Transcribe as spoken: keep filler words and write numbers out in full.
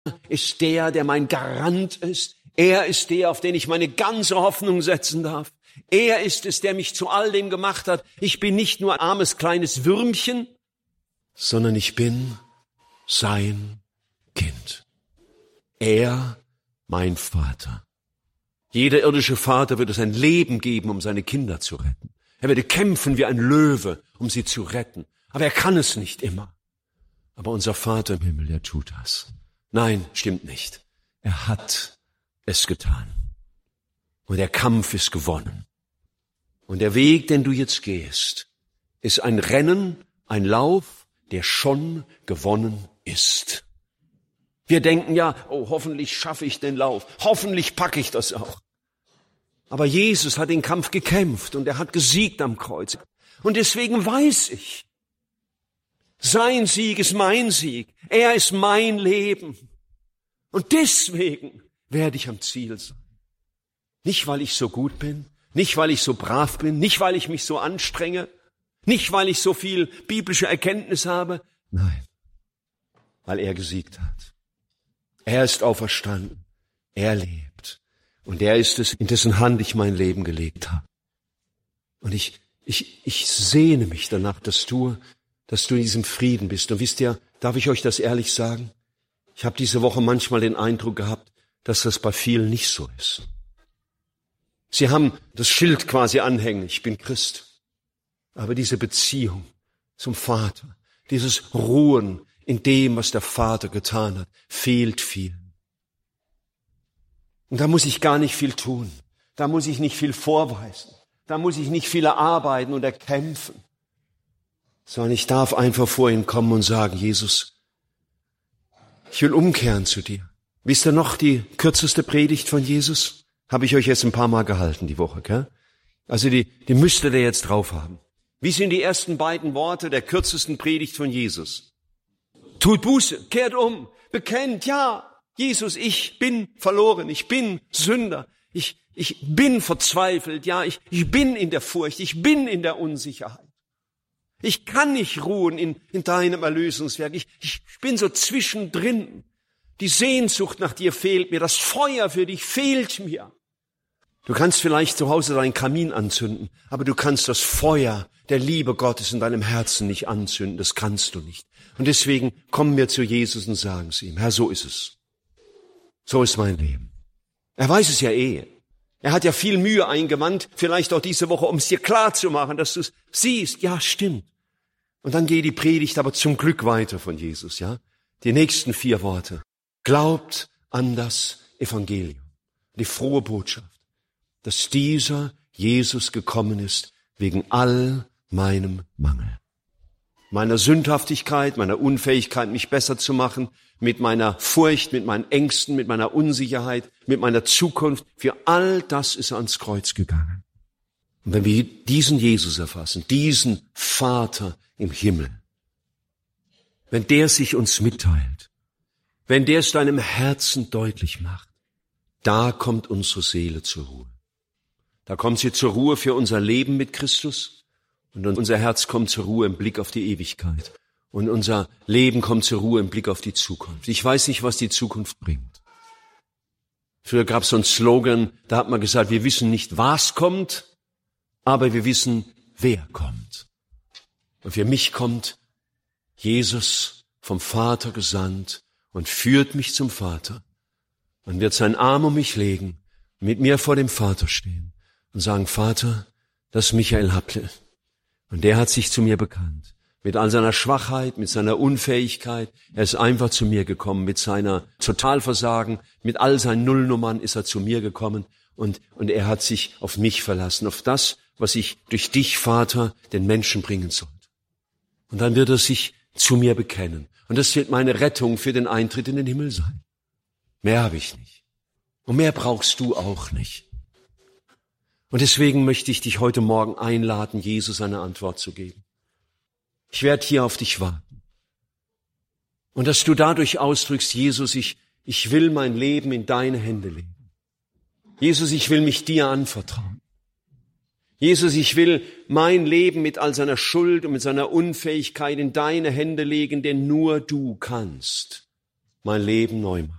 ist der, der mein Garant ist. Er ist der, auf den ich meine ganze Hoffnung setzen darf. Er ist es, der mich zu all dem gemacht hat. Ich bin nicht nur ein armes kleines Würmchen, sondern ich bin sein Kind. Er, mein Vater. Jeder irdische Vater würde sein Leben geben, um seine Kinder zu retten. Er würde kämpfen wie ein Löwe, um sie zu retten. Aber er kann es nicht immer. Aber unser Vater im Himmel, der tut das. Nein, stimmt nicht. Er hat es getan. Und der Kampf ist gewonnen. Und der Weg, den du jetzt gehst, ist ein Rennen, ein Lauf, der schon gewonnen ist. Wir denken ja, oh, hoffentlich schaffe ich den Lauf. Hoffentlich packe ich das auch. Aber Jesus hat den Kampf gekämpft und er hat gesiegt am Kreuz. Und deswegen weiß ich, sein Sieg ist mein Sieg. Er ist mein Leben. Und deswegen werde ich am Ziel sein. Nicht, weil ich so gut bin, nicht, weil ich so brav bin, nicht, weil ich mich so anstrenge, nicht, weil ich so viel biblische Erkenntnis habe. Nein, weil er gesiegt hat. Er ist auferstanden. Er lebt. Und er ist es, in dessen Hand ich mein Leben gelegt habe. Und ich, ich, ich sehne mich danach, dass du, dass du in diesem Frieden bist. Und wisst ihr, darf ich euch das ehrlich sagen? Ich habe diese Woche manchmal den Eindruck gehabt, dass das bei vielen nicht so ist. Sie haben das Schild quasi anhängen, ich bin Christ. Aber diese Beziehung zum Vater, dieses Ruhen in dem, was der Vater getan hat, fehlt vielen. Und da muss ich gar nicht viel tun. Da muss ich nicht viel vorweisen. Da muss ich nicht viel erarbeiten und erkämpfen. Sondern ich darf einfach vor ihn kommen und sagen, Jesus, ich will umkehren zu dir. Wisst ihr noch die kürzeste Predigt von Jesus? Habe ich euch jetzt ein paar Mal gehalten die Woche, gell? Also die, die müsstet ihr jetzt drauf haben. Wie sind die ersten beiden Worte der kürzesten Predigt von Jesus? Tut Buße, kehrt um, bekennt, ja, Jesus, ich bin verloren, ich bin Sünder, ich, ich bin verzweifelt, ja, ich, ich bin in der Furcht, ich bin in der Unsicherheit. Ich kann nicht ruhen in, in deinem Erlösungswerk, ich, ich bin so zwischendrin. Die Sehnsucht nach dir fehlt mir, das Feuer für dich fehlt mir. Du kannst vielleicht zu Hause deinen Kamin anzünden, aber du kannst das Feuer der Liebe Gottes in deinem Herzen nicht anzünden, das kannst du nicht. Und deswegen kommen wir zu Jesus und sagen es ihm, Herr, so ist es. So ist mein Leben. Er weiß es ja eh. Er hat ja viel Mühe eingewandt, vielleicht auch diese Woche, um es dir klar zu machen, dass du es siehst. Ja, stimmt. Und dann geht die Predigt aber zum Glück weiter von Jesus, ja. Die nächsten vier Worte. Glaubt an das Evangelium, die frohe Botschaft, dass dieser Jesus gekommen ist wegen all meinem Mangel. Meiner Sündhaftigkeit, meiner Unfähigkeit, mich besser zu machen, mit meiner Furcht, mit meinen Ängsten, mit meiner Unsicherheit, mit meiner Zukunft. Für all das ist er ans Kreuz gegangen. Und wenn wir diesen Jesus erfassen, diesen Vater im Himmel, wenn der sich uns mitteilt, wenn der es deinem Herzen deutlich macht, da kommt unsere Seele zur Ruhe. Da kommt sie zur Ruhe für unser Leben mit Christus und unser Herz kommt zur Ruhe im Blick auf die Ewigkeit. Und unser Leben kommt zur Ruhe im Blick auf die Zukunft. Ich weiß nicht, was die Zukunft bringt. Früher gab es so einen Slogan, da hat man gesagt, wir wissen nicht, was kommt, aber wir wissen, wer kommt. Und für mich kommt Jesus vom Vater gesandt und führt mich zum Vater und wird seinen Arm um mich legen, mit mir vor dem Vater stehen und sagen, Vater, das ist Michael Happle. Und der hat sich zu mir bekannt. Mit all seiner Schwachheit, mit seiner Unfähigkeit. Er ist einfach zu mir gekommen. Mit seiner Totalversagen, mit all seinen Nullnummern ist er zu mir gekommen. Und, und er hat sich auf mich verlassen, auf das, was ich durch dich, Vater, den Menschen bringen sollte. Und dann wird er sich zu mir bekennen. Und das wird meine Rettung für den Eintritt in den Himmel sein. Mehr habe ich nicht. Und mehr brauchst du auch nicht. Und deswegen möchte ich dich heute Morgen einladen, Jesus eine Antwort zu geben. Ich werde hier auf dich warten. Und dass du dadurch ausdrückst, Jesus, ich, ich will mein Leben in deine Hände legen. Jesus, ich will mich dir anvertrauen. Jesus, ich will mein Leben mit all seiner Schuld und mit seiner Unfähigkeit in deine Hände legen, denn nur du kannst mein Leben neu macht.